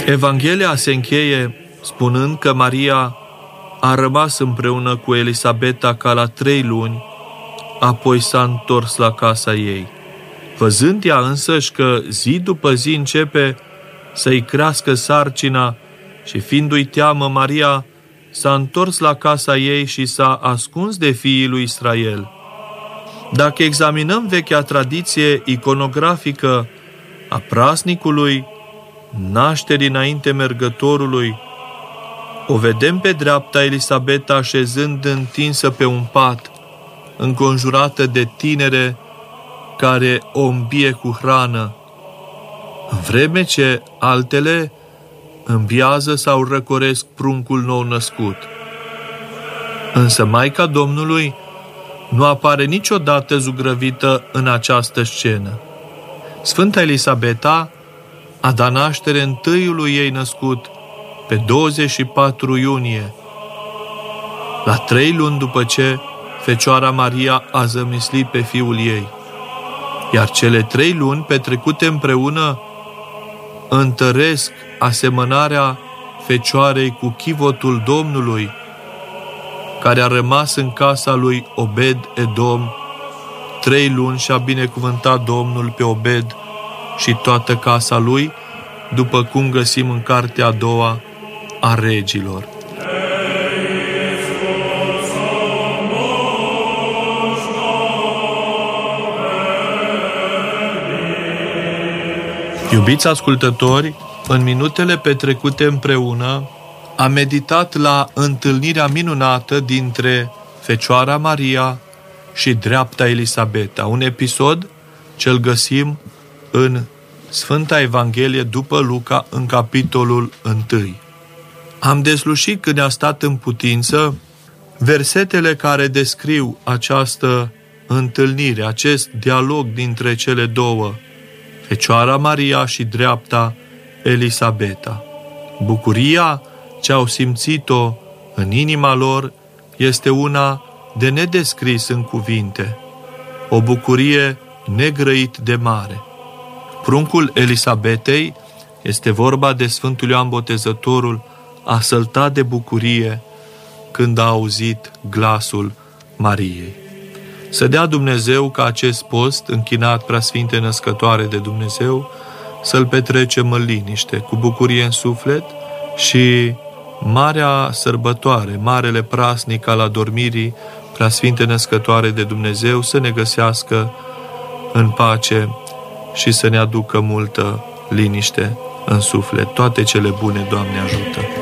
Evanghelia se încheie spunând că Maria a rămas împreună cu Elisabeta ca la 3 luni, apoi s-a întors la casa ei. Văzând ea însăși că zi după zi începe să-i crească sarcina și fiindu-i teamă, Maria s-a întors la casa ei și s-a ascuns de fiii lui Israel. Dacă examinăm vechea tradiție iconografică a praznicului nașterii înainte mergătorului, o vedem pe dreapta Elisabeta așezând întinsă pe un pat, înconjurată de tinere care o îmbie cu hrană, în vreme ce altele îmbiază sau răcoresc pruncul nou născut. Însă Maica Domnului nu apare niciodată zugrăvită în această scenă. Sfânta Elisabeta a dat naștere întâiului ei născut pe 24 iunie, la 3 luni după ce Fecioara Maria a zămislit pe fiul ei. Iar cele 3 luni petrecute împreună întăresc asemănarea Fecioarei cu chivotul Domnului, care a rămas în casa lui Obed-Edom 3 luni și a binecuvântat Domnul pe Obed și toată casa lui, după cum găsim în cartea a doua a Regilor. Iubiți ascultători, în minutele petrecute împreună, am meditat la întâlnirea minunată dintre Fecioara Maria și dreapta Elisabeta, un episod ce-l găsim în Sfânta Evanghelie după Luca, în capitolul 1. Am deslușit, când a stat în putință, versetele care descriu această întâlnire, acest dialog dintre cele două, Fecioara Maria și dreapta Elisabeta. Bucuria ce au simțit-o în inima lor este una de nedescris în cuvinte, o bucurie negrăit de mare. Pruncul Elisabetei, este vorba de Sfântul Ioan Botezătorul, a săltat de bucurie când a auzit glasul Mariei. Să dea Dumnezeu ca acest post închinat Preasfinte Născătoare de Dumnezeu să-l petrecem în liniște, cu bucurie în suflet și marea sărbătoare, marele praznic al adormirii Preasfinte Născătoare de Dumnezeu să ne găsească în pace și să ne aducă multă liniște în suflet. Toate cele bune, Doamne ajută!